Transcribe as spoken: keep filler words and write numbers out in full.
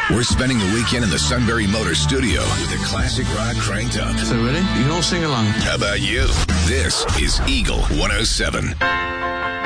We're spending the weekend in the Sunbury Motor Studio with the classic rock cranked up. So ready? You can all sing along. How about you? This is Eagle one oh seven.